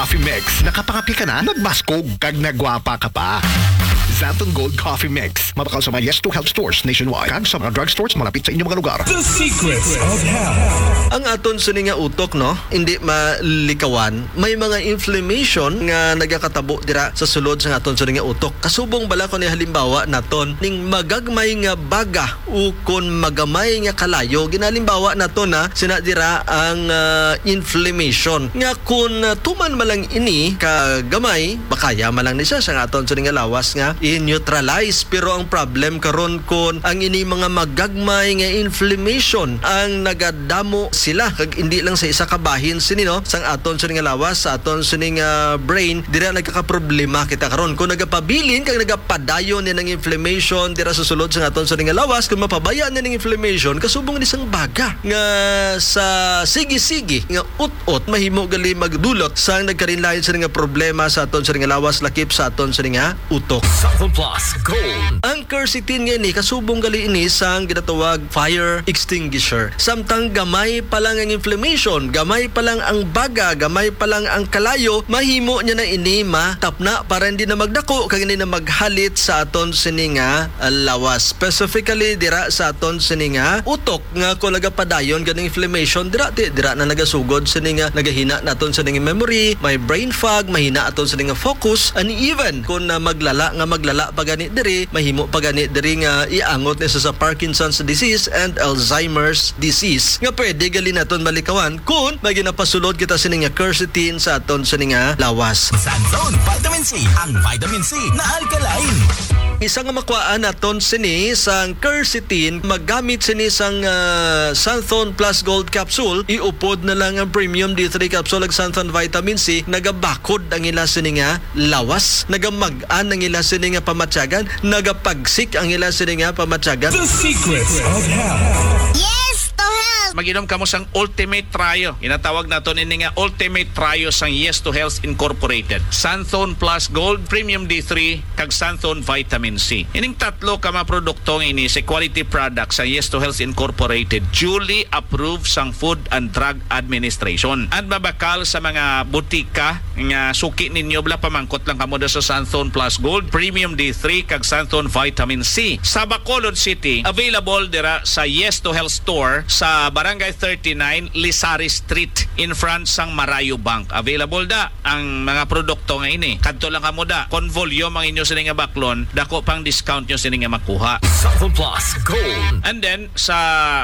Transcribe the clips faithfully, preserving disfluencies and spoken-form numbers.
Coffee Mix. Nakapangapi ka na? Nagmaskog kag nagwapa ka pa. Xanthan Gold Coffee Mix. Mabakal sa mga Yes to Health stores nationwide. Kag sa mga drugstores malapit sa inyong mga lugar. The secrets of health. Ang aton sini nga utok no, hindi malikawan, may mga inflammation nga nagakatabo dira sa sulod sa aton sini nga utok. Kasubong bala ko ni halimbawa naton ning magagmay nga baga o kon magamay nga kalayo, ginalimbawa naton na sina dira ang uh, inflammation. Nga kun uh, tuman malang ini ka gamay, bakaya malang ni siya sa aton sini nga lawas nga i-neutralize, pero ang problem karon kon ang ini mga magagmay nga inflammation ang nagadamo sila kag hindi lang sa isa ka bahin sini no sang aton sini nga lawas sa aton sini nga brain dira nagkakaproblema kita karon kung nagapabilin kag nagapadayon ni ng inflammation dira sa sulod sang aton sini nga lawas kung mapabayaan ni ng inflammation kasubong ni sang baga nga sa sige-sige nga ut-ut mahimo gali magdulot sang nagkarinlayon sa nga problema sa aton sini nga lawas lakip sa aton sini nga utok. Xanthan Plus Gold. Ang quercetin nga ni kasubong gali ini sang ginatawag fire extinguisher. Samtang gamay pa lang ang inflammation, gamay pa lang ang baga, gamay pa lang ang kalayo, mahimo niya na ini matapna para hindi na magdako kag hindi na maghalit sa aton sini nga lawas. Specifically dira sa aton sini nga utok nga kung nagapadayon ganing inflammation dira ti dira na nagasugod sini nga nagahina naton sini nga memory, may brain fog, mahina aton sini nga focus, and even kung na maglala nga maglala pa gani diri, mahimo pa gani diri nga iangot ni sa Parkinson's disease and Alzheimer's disease. Nga pwede gali naton malikawan kung may ginapasulod kita sini nga quercetin sa aton sini nga lawas. Xanthan Vitamin C. Ang vitamin C na alkaline. Isa nga makuhaan naton sini sang quercetin, maggamit sini sang uh, Xanthan Plus Gold Capsule, iupod na lang ang Premium D three Capsule ag Xanthan Vitamin C, nagabakod ang ila sini nga lawas, nagamag-an ang ila sini nga pamatyagan, nagapagsik ang ila sini nga pamatyagan. The secrets of health. Yes to health! Mag-inom ka mo sang Ultimate Trio. Inatawag nato ini nga Ultimate Trio sang Yes to Health Incorporated. Xanthan Plus Gold, Premium D three, kag Xanthan Vitamin C. Ining tatlo ka mga produkto ini sa quality products sa Yes to Health Incorporated, duly approved sang Food and Drug Administration. At babakal sa mga butika nga suki ninyo bla pamangkot lang kamo sa Xanthan Plus Gold, Premium D three, kag Xanthan Vitamin C. Sa Bacolod City, available dira sa Yes to Health Store sa Barangay thirty-nine, Lisari Street, in front sang Marayo Bank. Available da ang mga produkto nga ini. Kadto lang kamo da. Kon volume ang inyo sini nga baklon, dako pang discount nyo sini nga makuha. Xanthan Plus Gold. And then sa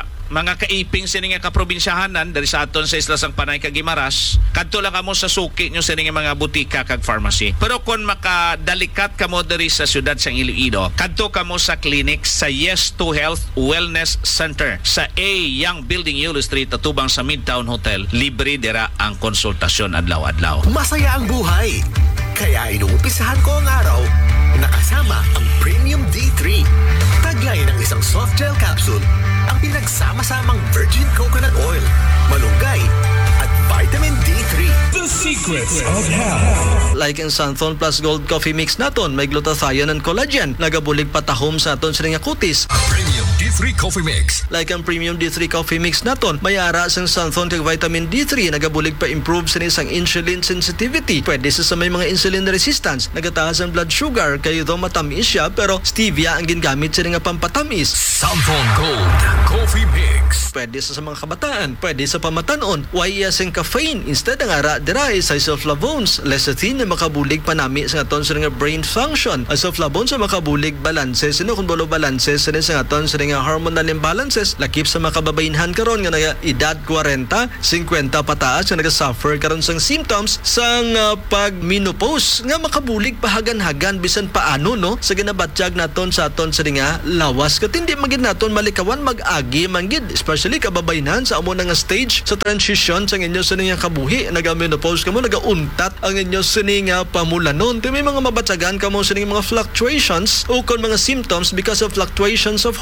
mga kaiping sini nga kaprobinsyahanan dari sa aton sa Isla Sang Panay kag Guimaras, kadto lang kamo sa suki nyo sini nga mga butika kag pharmacy. Pero kung makadalikat kamo diri sa syudad sang Iloilo, kadto kamo sa clinic sa Yes to Health Wellness Center sa A Young Building Yulo Street atubang sa Midtown Hotel. Libre dira ang konsultasyon adlaw-adlaw. Masaya ang buhay. Kaya inuumpisahan ko ang araw nakasama ang Premium D three. Taglay ng isang soft gel capsule ang pinagsama-samang virgin coconut oil, malunggay at vitamin D three. The secrets of health. Like ang Xanthan Plus Gold Coffee Mix naton, may glutathione and collagen, nagabulig patahom sa aton sini nga kutis. Premium D three Coffee Mix. Like ang Premium D three Coffee Mix naton, may ara sang Xanthan kag vitamin D three, nagabulig pa improve sa isang insulin sensitivity. Pwede sa, sa may mga insulin resistance, nagataas ang blood sugar, kayo daw matamis siya, pero stevia ang gingamit sa nga pampatamis. Xanthan Gold Coffee Mix. Pwede sa, sa mga kabataan, pwede sa pamatanon. Why isang caffeine? Instead ang ara dira is isoflavones, lecithin na makabulig panami sa aton sa nga brain function. Isoflavones sa makabulig balances, sino kung bolo balances sa aton sa nga hormonal imbalances, lakip sa makababainhan karon nga naga edad forty, fifty pataas nga naga-suffer karon sang symptoms sang uh, pag-menopause nga makabulig pahagan-hagan bisan paano no sa ginabatyag naton sa aton sa nga lawas kat hindi magid naton malikawan mag-agi manggid, especially kababainhan sa amo nga stage sa transition sa inyo sa nga kabuhi, naga-menopause kamo, naga-untat ang inyo sa nga pamulanon. May mga mabatyagan kamo sa mga fluctuations o kon mga symptoms because of fluctuations of hormone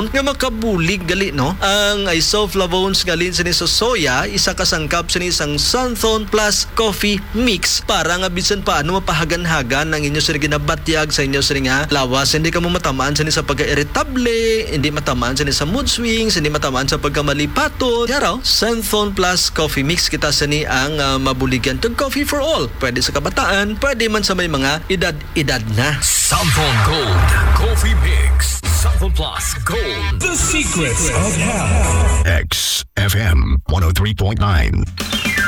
nga makabulig gali no. Ang isoflavones galin sini sa soya, isa ka sangkap sini isang Santhon Plus Coffee Mix para nga bisan paano mapahagan-hagan ang inyo sini ginabatyag sa inyo sini nga lawas. Hindi ka mo matamaan sini sa pagka-irritable, hindi matamaan sini sa mood swings, hindi matamaan sa pagkamalipaton. Yaraw, Santhon Plus Coffee Mix kita sini ang uh, mabuligan tug coffee for all. Pwede sa kabataan, pwede man sa may mga edad-edad na. Santhon Gold Coffee Mix. Santhon Plus Gold. The Secrets of Health. X F M one oh three point nine.